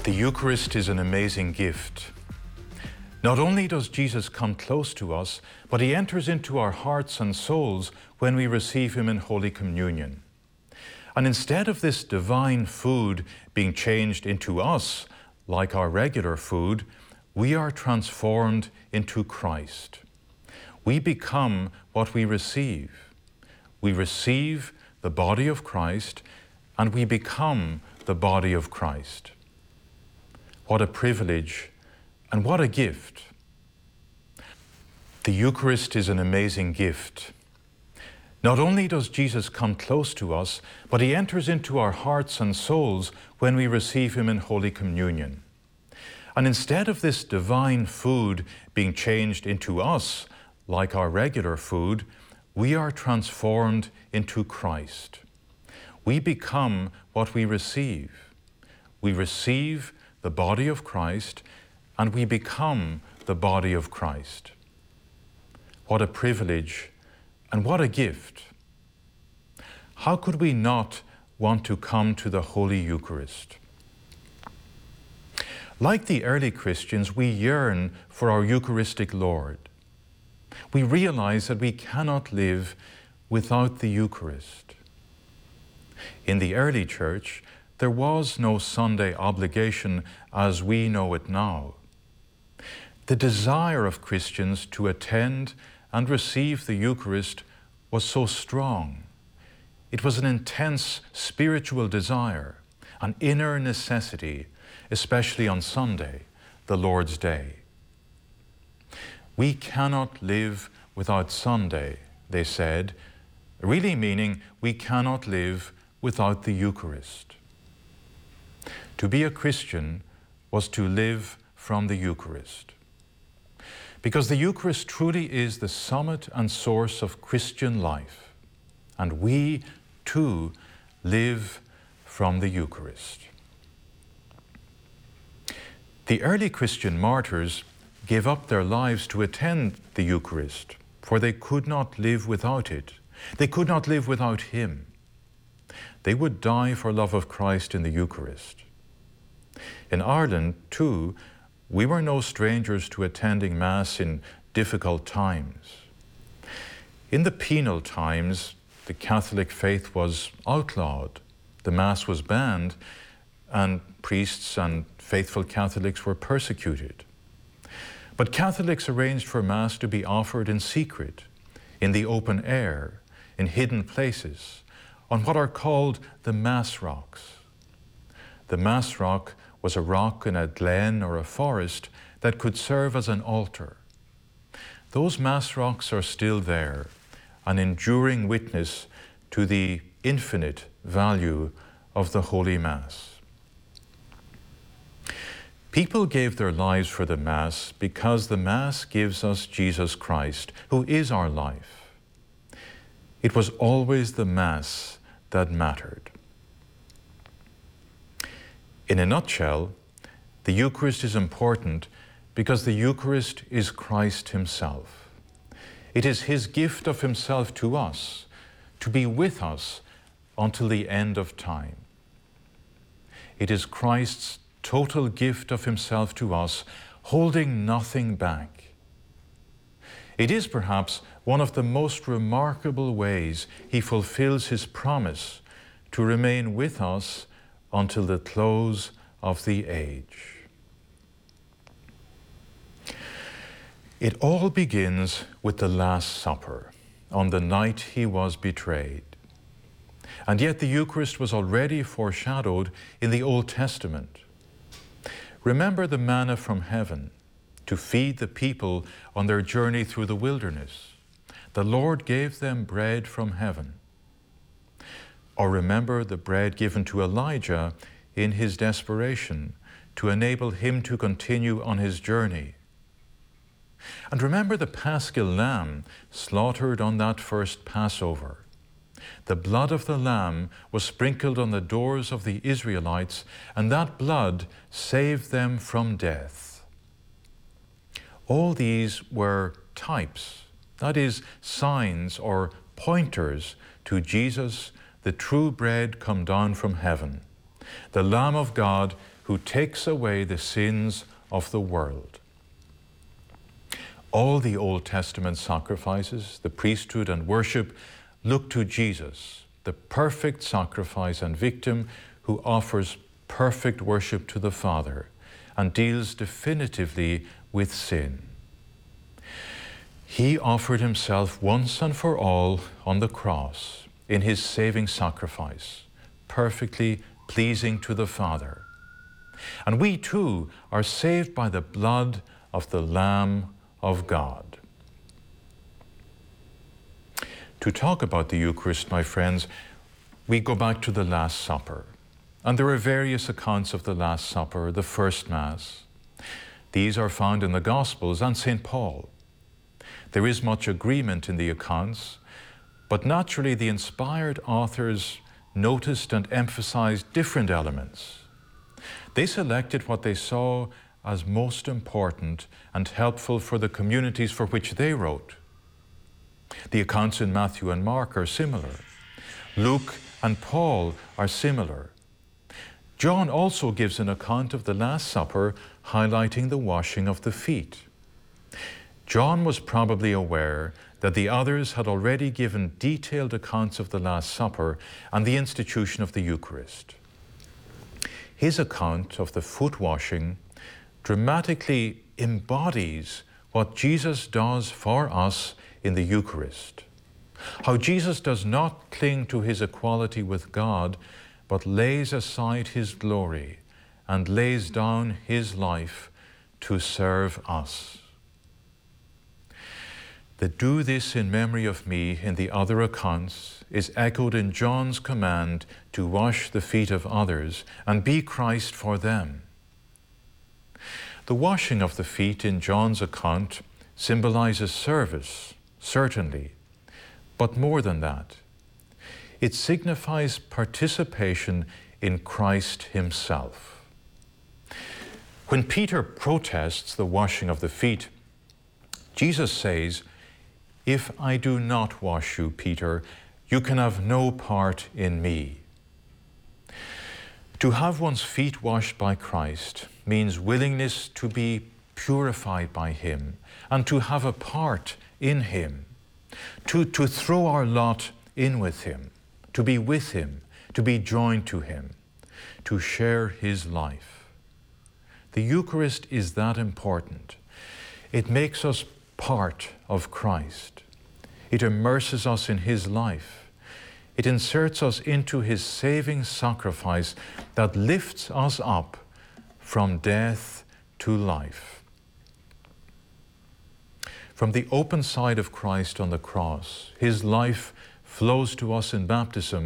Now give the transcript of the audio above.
The Eucharist is an amazing gift. Not only does Jesus come close to us, but he enters into our hearts and souls when we receive him in Holy Communion. And instead of this divine food being changed into us, like our regular food, we are transformed into Christ. We become what we receive. We receive the body of Christ, and we become the body of Christ. What a privilege and what a gift. The Eucharist is an amazing gift. Not only does Jesus come close to us, but he enters into our hearts and souls when we receive him in Holy Communion. And instead of this divine food being changed into us, like our regular food, we are transformed into Christ. We become what we receive. We receive the body of Christ, and we become the body of Christ. What a privilege and what a gift. How could we not want to come to the Holy Eucharist? Like the early Christians, we yearn for our Eucharistic Lord. We realize that we cannot live without the Eucharist. In the early church, there was no Sunday obligation as we know it now. The desire of Christians to attend and receive the Eucharist was so strong. It was an intense spiritual desire, an inner necessity, especially on Sunday, the Lord's Day. We cannot live without Sunday, they said, really meaning we cannot live without the Eucharist. To be a Christian was to live from the Eucharist. Because the Eucharist truly is the summit and source of Christian life, and we, too, live from the Eucharist. The early Christian martyrs gave up their lives to attend the Eucharist, for they could not live without it. They could not live without him. They would die for love of Christ in the Eucharist. In Ireland, too, we were no strangers to attending Mass in difficult times. In the penal times, the Catholic faith was outlawed, the Mass was banned, and priests and faithful Catholics were persecuted. But Catholics arranged for Mass to be offered in secret, in the open air, in hidden places, on what are called the Mass rocks. The Mass rock was a rock in a glen or a forest that could serve as an altar. Those Mass rocks are still there, an enduring witness to the infinite value of the Holy Mass. People gave their lives for the Mass because the Mass gives us Jesus Christ, who is our life. It was always the Mass that mattered. In a nutshell, the Eucharist is important because the Eucharist is Christ himself. It is his gift of himself to us, to be with us until the end of time. It is Christ's total gift of himself to us, holding nothing back. It is perhaps one of the most remarkable ways he fulfills his promise to remain with us until the close of the age. It all begins with the Last Supper, on the night he was betrayed. And yet the Eucharist was already foreshadowed in the Old Testament. Remember the manna from heaven to feed the people on their journey through the wilderness. The Lord gave them bread from heaven. Or remember the bread given to Elijah in his desperation to enable him to continue on his journey. And remember the Paschal lamb slaughtered on that first Passover. The blood of the lamb was sprinkled on the doors of the Israelites, and that blood saved them from death. All these were types, that is, signs or pointers to Jesus, the true bread come down from heaven, the Lamb of God who takes away the sins of the world. All the Old Testament sacrifices, the priesthood and worship, look to Jesus, the perfect sacrifice and victim who offers perfect worship to the Father and deals definitively with sin. He offered himself once and for all on the cross in his saving sacrifice, perfectly pleasing to the Father. And we too are saved by the blood of the Lamb of God. To talk about the Eucharist, my friends, we go back to the Last Supper. And there are various accounts of the Last Supper, the first Mass. These are found in the Gospels and St. Paul. There is much agreement in the accounts, but naturally the inspired authors noticed and emphasized different elements. They selected what they saw as most important and helpful for the communities for which they wrote. The accounts in Matthew and Mark are similar. Luke and Paul are similar. John also gives an account of the Last Supper, highlighting the washing of the feet. John was probably aware that the others had already given detailed accounts of the Last Supper and the institution of the Eucharist. His account of the foot washing dramatically embodies what Jesus does for us in the Eucharist. How Jesus does not cling to his equality with God, but lays aside his glory and lays down his life to serve us. The "do this in memory of me" in the other accounts is echoed in John's command to wash the feet of others and be Christ for them. The washing of the feet in John's account symbolizes service, certainly, but more than that. It signifies participation in Christ himself. When Peter protests the washing of the feet, Jesus says, "If I do not wash you, Peter, you can have no part in me." To have one's feet washed by Christ means willingness to be purified by him and to have a part in him, to throw our lot in with him, to be with him, to be joined to him, to share his life. The Eucharist is that important. It makes us part of Christ. It immerses us in his life. It inserts us into his saving sacrifice that lifts us up from death to life. From the open side of Christ on the cross, his life flows to us in baptism